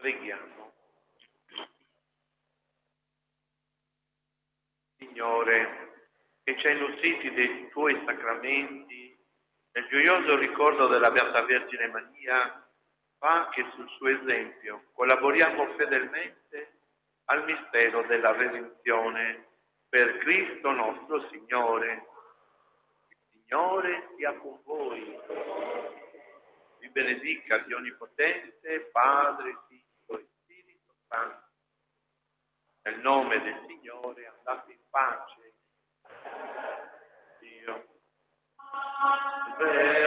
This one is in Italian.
Preghiamo. Signore, che ci hai nutriti dei tuoi sacramenti, nel gioioso ricordo della Beata Vergine Maria, fa che sul suo esempio collaboriamo fedelmente al mistero della redenzione per Cristo nostro Signore. Il Signore sia con voi. Vi benedica Dio Onnipotente, Padre, Figlio e Spirito Santo. Nel nome del Signore andate in pace. Dio.